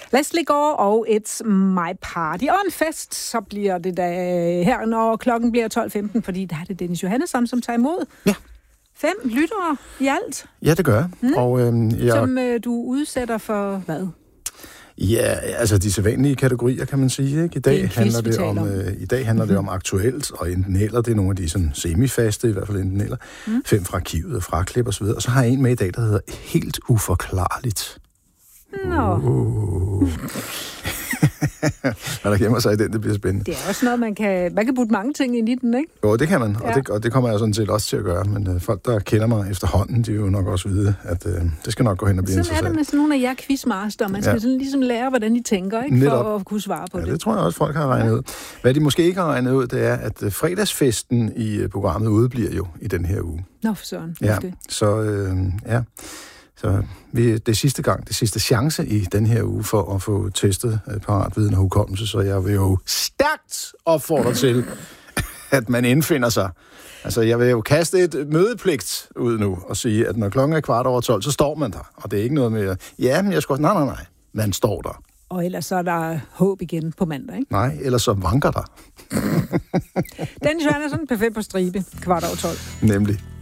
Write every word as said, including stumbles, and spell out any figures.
Leslie Gore og It's My Party. Og en fest, så bliver det da her, når klokken bliver tolv femten, fordi der er det Dennis Johannesson, som tager imod. Ja. Fem lyttere i alt. Ja, det gør jeg. Mm. Og, øhm, jeg... Som øh, du udsætter for hvad? Ja, altså de sædvanlige kategorier, kan man sige. Ikke? I dag quiz, handler det om, om. Øh, i dag handler mm-hmm. det om aktuelt, og enten eller, det er nogle af de sådan semifaste, i hvert fald enten eller. Mm. Fem fra arkivet og fra klip og så videre. Og så har jeg en med i dag, der hedder Helt uforklarligt. Nå. Uh. Hvad der gemmer sig i den, det bliver spændende. Det er også noget, man kan... Man kan putte mange ting ind i den, ikke? Jo, det kan man, ja. og, det, og det kommer jeg sådan set også til at gøre. Men øh, folk, der kender mig efterhånden, de vil jo nok også vide, at øh, det skal nok gå hen og blive sådan interessant. Sådan er det med sådan nogle af jer quizmaster. Man skal ja. sådan ligesom lære, hvordan I tænker, ikke? Netop. For at kunne svare på ja, det. det tror jeg også, folk har regnet ja. ud. Hvad de måske ikke har regnet ud, det er, at fredagsfesten i programmet udebliver jo i den her uge. Nå, for søren. Ja, så øh, ja... Så vi, det er sidste gang, det sidste chance i den her uge for at få testet paratviden og hukommelse, så jeg vil jo stærkt opfordre til, at man indfinder sig. Altså, jeg vil jo kaste et mødepligt ud nu og sige, at når klokken er kvart over tolv, så står man der. Og det er ikke noget med, ja, men jeg skal... Nej, nej, nej. Man står der. Og ellers så er der håb igen på mandag, ikke? Nej, ellers så vanker der. Dennis Johannesson, perfekt på stribe, kvart over tolv. Nemlig.